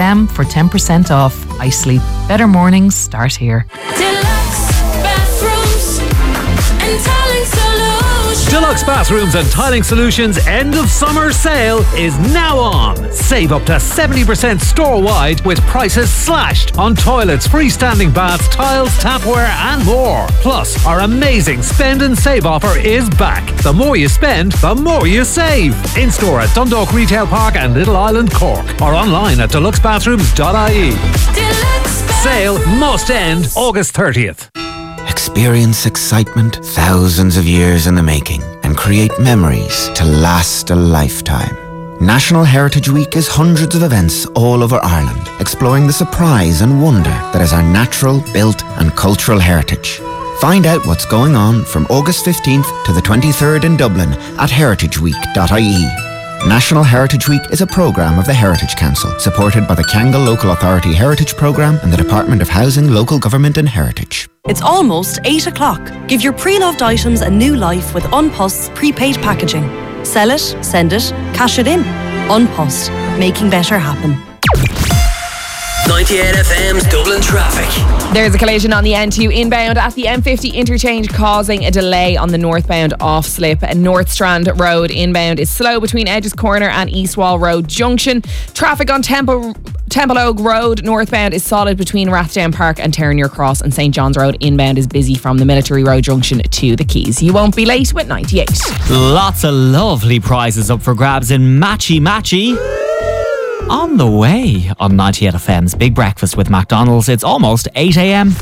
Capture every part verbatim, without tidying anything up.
m for ten percent off. iSleep. Better mornings start here. Deluxe bathrooms and tiling solutions. Deluxe Bathrooms and Tiling Solutions end of summer sale is now on. Save up to seventy percent store-wide with prices slashed on toilets, freestanding baths, tiles, tapware and more. Plus, our amazing spend and save offer is back. The more you spend, the more you save. In-store at Dundalk Retail Park and Little Island, Cork, or online at deluxe bathrooms dot I E. Sale must end August thirtieth. Experience excitement thousands of years in the making and create memories to last a lifetime. National Heritage Week is hundreds of events all over Ireland, exploring the surprise and wonder that is our natural, built and cultural heritage. Find out what's going on from August fifteenth to the twenty-third in Dublin at heritage week dot I E. National Heritage Week is a programme of the Heritage Council, supported by the Kangol Local Authority Heritage Programme and the Department of Housing, Local Government and Heritage. It's almost eight o'clock. Give your pre-loved items a new life with An Post's prepaid packaging. Sell it, send it, cash it in. An Post, making better happen. ninety-eight F M's Dublin traffic. There's a collision on the N two inbound at the M fifty interchange, causing a delay on the northbound off-slip. North Strand Road inbound is slow between Edges Corner and East Wall Road Junction. Traffic on Temple Temple Oak Road northbound is solid between Rathdown Park and Terranure Cross, and St John's Road inbound is busy from the Military Road Junction to the Quays. You won't be late with ninety-eight. Lots of lovely prizes up for grabs in Matchy Matchy. On the way on ninety-eight F M's Big Breakfast with McDonald's. It's almost eight a m.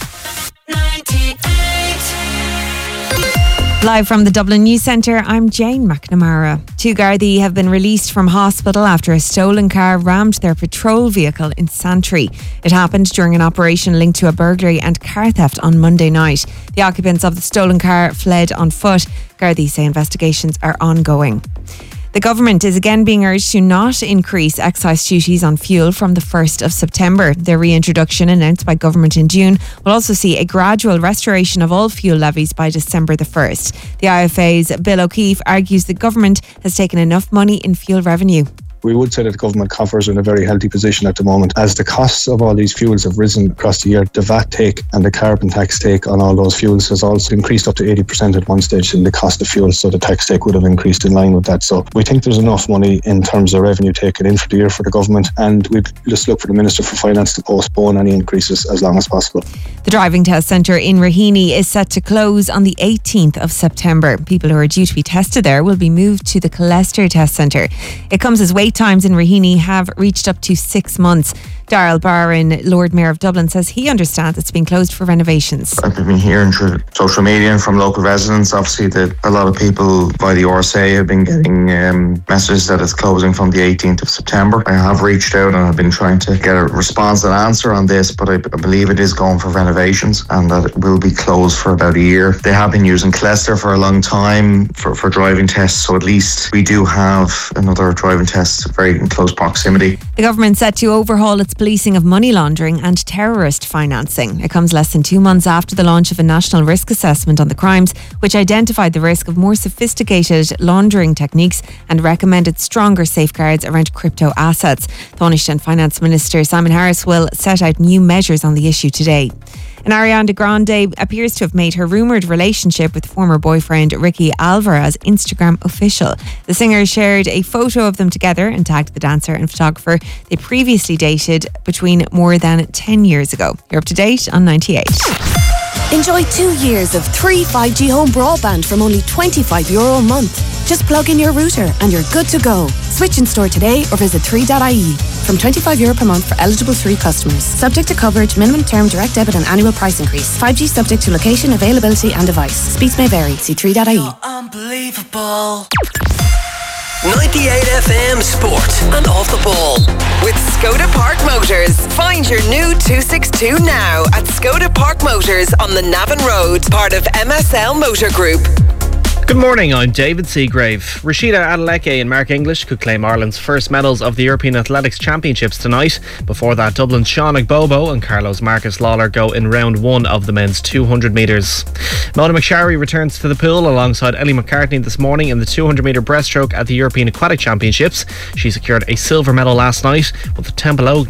Live from the Dublin News Centre, I'm Jane McNamara. Two Gardaí have been released from hospital after a stolen car rammed their patrol vehicle in Santry. It happened during an operation linked to a burglary and car theft on Monday night. The occupants of the stolen car fled on foot. Gardaí say investigations are ongoing. The government is again being urged to not increase excise duties on fuel from the first of September. Their reintroduction, announced by government in June, will also see a gradual restoration of all fuel levies by December the first. The I F A's Bill O'Keefe argues the government has taken enough money in fuel revenue. We would say that the government coffers are in a very healthy position at the moment. As the costs of all these fuels have risen across the year, the V A T take and the carbon tax take on all those fuels has also increased up to eighty percent at one stage in the cost of fuel, so the tax take would have increased in line with that. So we think there's enough money in terms of revenue taken in for the year for the government, and we'd just look for the Minister for Finance to postpone any increases as long as possible. The driving test centre in Raheny is set to close on the eighteenth of September. People who are due to be tested there will be moved to the Colester Test Centre. It comes as wait times in Raheny have reached up to six months. Darrell Barron, Lord Mayor of Dublin, says he understands it's been closed for renovations. I've been hearing through social media and from local residents, obviously, that a lot of people by the R S A have been getting um, messages that it's closing from the eighteenth of September. I have reached out and I've been trying to get a response and answer on this, but I, I believe it is going for renovations and that it will be closed for about a year. They have been using Colester for a long time for, for driving tests, so at least we do have another driving test very in close proximity. The government set to overhaul its policing of money laundering and terrorist financing. It comes less than two months after the launch of a national risk assessment on the crimes, which identified the risk of more sophisticated laundering techniques and recommended stronger safeguards around crypto assets. Taoiseach Finance Minister Simon Harris will set out new measures on the issue today. And Ariana Grande appears to have made her rumoured relationship with former boyfriend Ricky Alvarez Instagram official. The singer shared a photo of them together and tagged the dancer and photographer they previously dated between more than ten years ago. You're up to date on ninety-eight. Enjoy two years of three five G home broadband from only twenty-five euro a month. Just plug in your router and you're good to go. Switch in store today or visit three dot I E. From twenty-five euro per month for eligible three customers. Subject to coverage, minimum term, direct debit and annual price increase. five G subject to location, availability and device. Speeds may vary. See three dot I E. Unbelievable. ninety-eight F M Sport and Off the Ball. With Skoda Park Motors. Find your new two sixty-two now at Skoda Park Motors on the Navan Road, part of M S L Motor Group. Good morning, I'm David Seagrave. Rashida Adeleke and Mark English could claim Ireland's first medals of the European Athletics Championships tonight. Before that, Dublin's Sean Igbobo and Carlos Marcus Lawler go in round one of the men's two hundred metres. Mona McSharry returns to the pool alongside Ellie McCartney this morning in the two hundred metre breaststroke at the European Aquatic Championships. She secured a silver medal last night, with the Temple Oak